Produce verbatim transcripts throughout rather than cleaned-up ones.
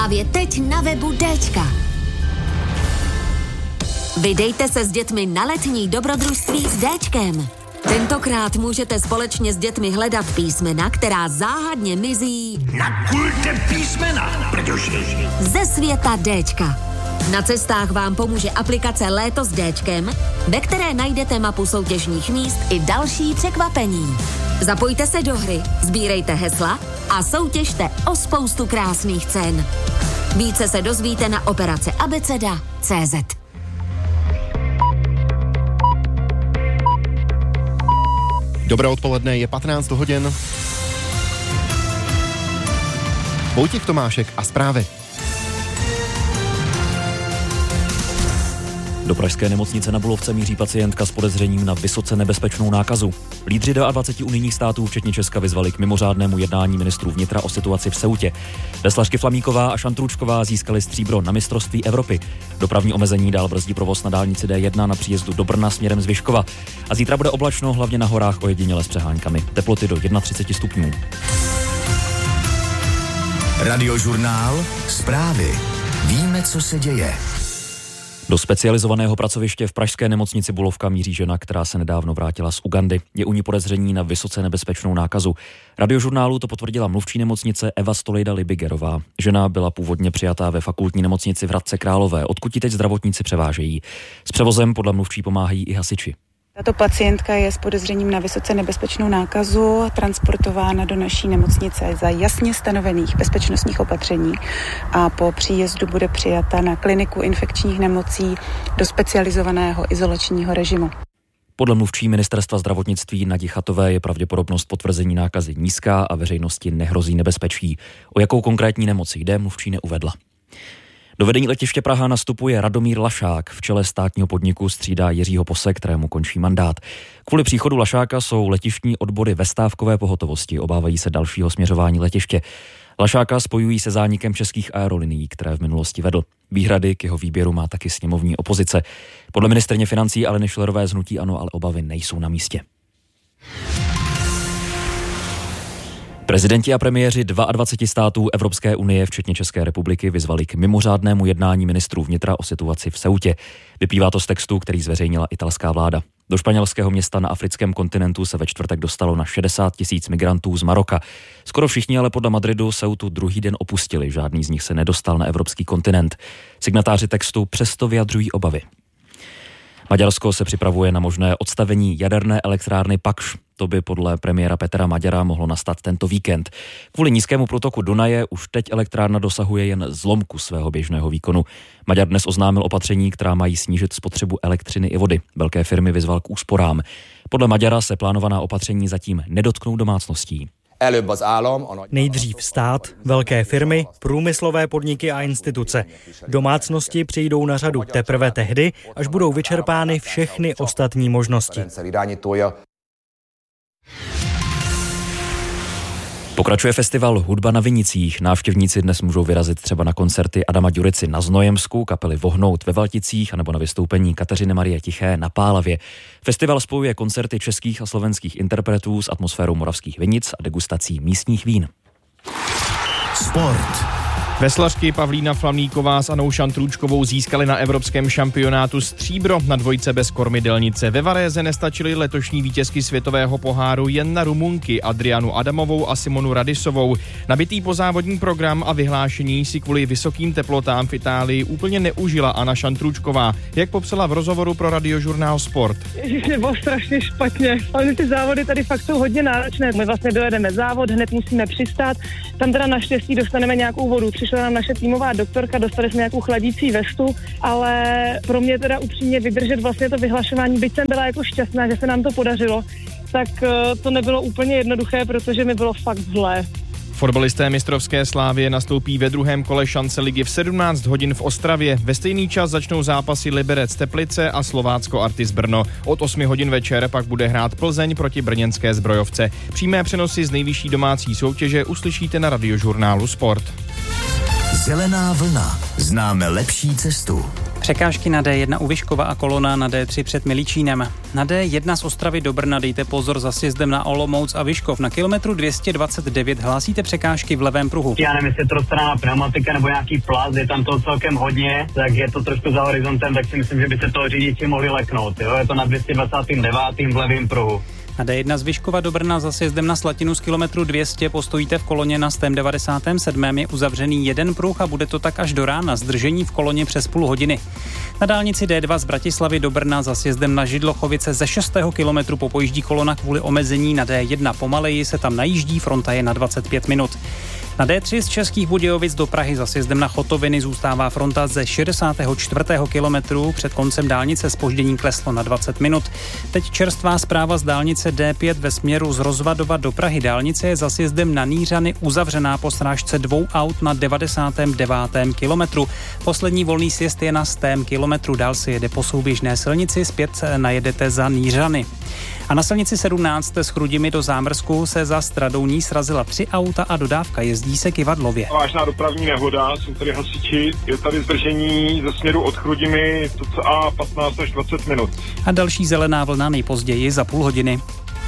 Právě teď na webu Déčka. Vydejte se s dětmi na letní dobrodružství s Déčkem. Tentokrát můžete společně s dětmi hledat písmena, která záhadně mizí na kulte písmena, protože ze světa Déčka. Na cestách vám pomůže aplikace Léto s Déčkem, ve které najdete mapu soutěžních míst i další překvapení. Zapojte se do hry, sbírejte hesla a soutěžte o spoustu krásných cen. Více se dozvíte na operace abeceda tečka cé zet. Dobré odpoledne, je patnáct hodin. Vojtěch Tomášek a zprávy. Do pražské nemocnice na Bulovce míří pacientka s podezřením na vysoce nebezpečnou nákazu. Lídři dvaceti dva unijních států, včetně Česka, vyzvali k mimořádnému jednání ministrů vnitra o situaci v Ceutě. Veslařky Flamíková a Šantručková získaly stříbro na mistrovství Evropy. Dopravní omezení dál brzdí provoz na dálnici dé jedna na příjezdu do Brna směrem z Vyškova. A zítra bude oblačno, hlavně na horách ojediněle s přeháňkami. Teploty do třicet jedna stupňů. Radiožurnál, zprávy. Víme, co se děje. Do specializovaného pracoviště v pražské nemocnici Bulovka míří žena, která se nedávno vrátila z Ugandy. Je u ní podezření na vysoce nebezpečnou nákazu. Radiožurnálu to potvrdila mluvčí nemocnice Eva Stolejda-Libigerová. Žena byla původně přijatá ve fakultní nemocnici v Hradci Králové, odkud ji teď zdravotníci převážejí. S převozem podle mluvčí pomáhají i hasiči. Tato pacientka je s podezřením na vysoce nebezpečnou nákazu transportována do naší nemocnice za jasně stanovených bezpečnostních opatření a po příjezdu bude přijata na kliniku infekčních nemocí do specializovaného izolačního režimu. Podle mluvčí ministerstva zdravotnictví Nadi Chatové je pravděpodobnost potvrzení nákazy nízká a veřejnosti nehrozí nebezpečí. O jakou konkrétní nemoci jde, mluvčí neuvedla. Do vedení letiště Praha nastupuje Radomír Lašák. V čele státního podniku střídá Jiřího Pose, kterému končí mandát. Kvůli příchodu Lašáka jsou letištní odbory ve stávkové pohotovosti. Obávají se dalšího směřování letiště. Lašáka spojují se zánikem českých aerolinií, které v minulosti vedl. Výhrady k jeho výběru má taky sněmovní opozice. Podle ministryně financí Aleny Schillerové z hnutí ANO ale obavy nejsou na místě. Prezidenti a premiéři dvaceti dvou států Evropské unie, včetně České republiky, vyzvali k mimořádnému jednání ministrů vnitra o situaci v Ceutě. Vyplývá to z textu, který zveřejnila italská vláda. Do španělského města na africkém kontinentu se ve čtvrtek dostalo na šedesát tisíc migrantů z Maroka. Skoro všichni ale podle Madridu Ceutu druhý den opustili, žádný z nich se nedostal na evropský kontinent. Signatáři textu přesto vyjadřují obavy. Maďarsko se připravuje na možné odstavení jaderné elektrárny Pakš. To by podle premiéra Petra Maďara mohlo nastat tento víkend. Kvůli nízkému průtoku Dunaje už teď elektrárna dosahuje jen zlomku svého běžného výkonu. Maďar dnes oznámil opatření, která mají snížit spotřebu elektřiny i vody. Velké firmy vyzval k úsporám. Podle Maďara se plánovaná opatření zatím nedotknou domácností. Nejdřív stát, velké firmy, průmyslové podniky a instituce. Domácnosti přijdou na řadu teprve tehdy, až budou vyčerpány všechny ostatní možnosti. Pokračuje festival Hudba na Vinicích. Návštěvníci dnes můžou vyrazit třeba na koncerty Adama Ďurici na Znojemsku, kapely Vohnout ve Valticích anebo na vystoupení Kateřiny Marie Tiché na Pálavě. Festival spojuje koncerty českých a slovenských interpretů s atmosférou moravských vinic a degustací místních vín. Sport. Veslařky Pavlína Flamíková s Anou Šantručkovou získaly na evropském šampionátu stříbro na dvojce bez kormidelnice. Ve Varéze nestačily letošní vítězky světového poháru jen na Rumunky Adrianu Adamovou a Simonu Radisovou. Nabitý pozávodní program a vyhlášení si kvůli vysokým teplotám v Itálii úplně neužila Anna Šantručková, jak popsala v rozhovoru pro Radiožurnál Sport. Ježiš, bylo strašně špatně, ale ty závody tady fakt jsou hodně náročné. My vlastně dojedeme závod, hned musíme přistát, tam teda naštěstí dostaneme nějakou vodu. Přišla nám naše týmová doktorka, dostali jsme nějakou chladící vestu, ale pro mě teda upřímně vydržet vlastně to vyhlašování, byť jsem byla jako šťastná, že se nám to podařilo, tak to nebylo úplně jednoduché, protože mi bylo fakt zlé. Fotbalisté mistrovské Slávie nastoupí ve druhém kole šance ligy v sedmnáct hodin v Ostravě. Ve stejný čas začnou zápasy Liberec Teplice a Slovácko Artis Brno. Od osmi hodin večer pak bude hrát Plzeň proti brněnské Zbrojovce. Přímé přenosy z nejvyšší domácí soutěže uslyšíte na Radiožurnálu Sport. Zelená vlna. Známe lepší cestu. Překážky na D jedna u Vyškova a kolona na D tři před Milíčínem. Na D jedna z Ostravy do Brna dejte pozor za sjezdem na Olomouc a Vyškov. Na kilometru dvě stě dvacet devět hlásíte překážky v levém pruhu. Já nevím, jestli je to rozstraná pneumatika nebo nějaký plast, je tam toho celkem hodně, tak je to trošku za horizontem, tak si myslím, že by se toho řidiči mohli leknout. Jo? Je to na dvě stě dvacet devět v levém pruhu. Na D jedna z Vyškova do Brna za sjezdem na Slatinu z kilometru dvě stě postojíte v koloně na sto devadesát sedm. Je uzavřený jeden pruh a bude to tak až do rána. Zdržení v koloně přes půl hodiny. Na dálnici D dva z Bratislavy do Brna za sjezdem na Židlochovice ze šestého kilometru popojíždí kolona kvůli omezení. Na D jedna pomaleji se tam najíždí, fronta je na dvacet pět minut. Na D tři z Českých Budějovic do Prahy za sjezdem na Chotoviny zůstává fronta ze šedesátého čtvrtého kilometru. Před koncem dálnice zpoždění kleslo na dvacet minut. Teď čerstvá zpráva z dálnice D pět ve směru z Rozvadova do Prahy. Dálnice je za sjezdem na Nýřany uzavřená po srážce dvou aut na devadesátém devátém kilometru. Poslední volný sjezd je na stém kilometru. Dál se jede po souběžné silnici, zpět najedete za Nýřany. A na silnici sedmnáct s Chrudimi do Zámrsku se za Stradouní srazila tři auta a dodávka jezdí se Kyvadlově. Vážná dopravní nehoda, jsou tady hasiči, je tady zdržení ze směru od Chrudimi cca patnáct až dvacet minut. A další zelená vlna nejpozději za půl hodiny.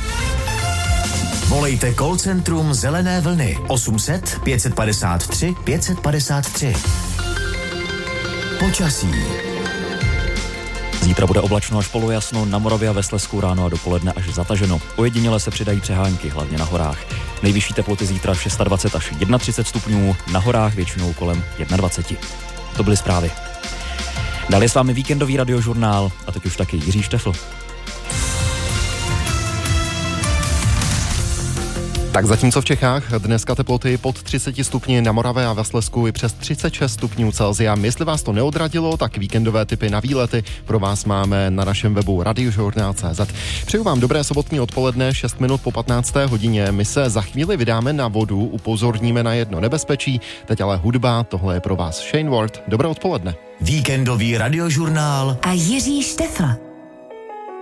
Volejte call centrum Zelené vlny osm set pět padesát tři pět padesát tři. Počasí. Zítra bude oblačno až polojasno, na Moravě a ve Slezsku ráno a dopoledne až zataženo. Ojediněle se přidají přehánky, hlavně na horách. Nejvyšší teploty zítra dvacet šest až třicet jedna stupňů, na horách většinou kolem dvacet jedna. To byly zprávy. Dál je s vámi víkendový radiožurnál a teď už taky Jiří Štefl. Tak zatímco v Čechách dneska teploty pod třicet stupni, na Moravě a ve Slezsku i přes třicet šest stupňů Celsia. Jestli vás to neodradilo, tak víkendové tipy na výlety pro vás máme na našem webu radiožurnál tečka cé zet. Přeju vám dobré sobotní odpoledne, šest minut po patnácté hodině. My se za chvíli vydáme na vodu, upozorníme na jedno nebezpečí, teď ale hudba, tohle je pro vás Shane Ward. Dobré odpoledne. Víkendový radiožurnál a Jiří Štefl.